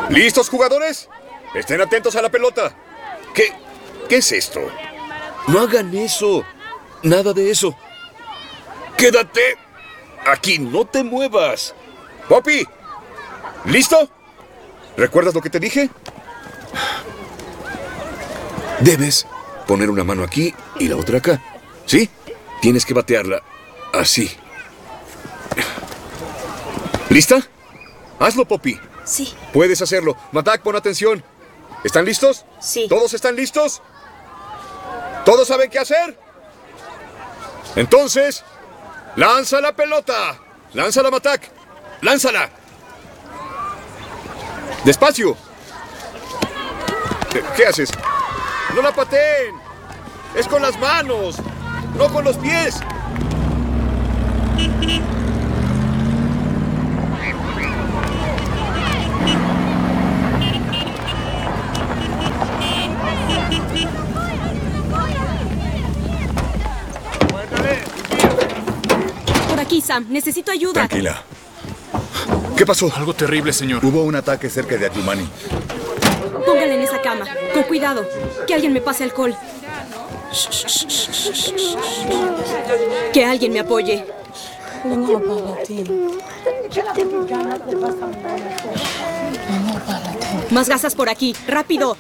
¿Listos, jugadores? Estén atentos a la pelota. ¿Qué es esto? No hagan eso. Nada de eso. ¡Quédate! Aquí, no te muevas. ¡Poppy! ¿Listo? ¿Recuerdas lo que te dije? Debes poner una mano aquí y la otra acá. ¿Sí? Tienes que batearla así. ¿Lista? Hazlo, Poppy. Sí. Puedes hacerlo. Matak, pon atención. ¿Están listos? Sí. ¿Todos están listos? ¿Todos saben qué hacer? Entonces, lanza la pelota. Lánzala, Matak. Lánzala. Despacio. ¿Qué haces? No la pateen. Es con las manos, no con los pies. Por aquí, Sam. Necesito ayuda. Tranquila. ¿Qué pasó? Algo terrible, señor. Hubo un ataque cerca de Ayumani. Póngala en esa cama. Con cuidado. Que alguien me pase alcohol. Que alguien me apoye. Más gasas por aquí. ¡Rápido!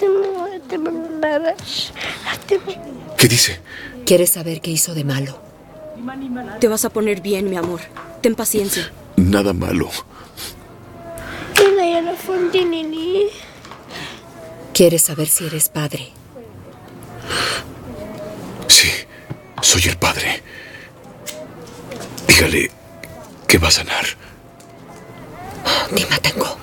¿Qué dice? ¿Quieres saber qué hizo de malo? Te vas a poner bien, mi amor. Ten paciencia. Nada malo. ¿Quieres saber si eres padre? Sí, soy el padre. Dígale que va a sanar. Te matango.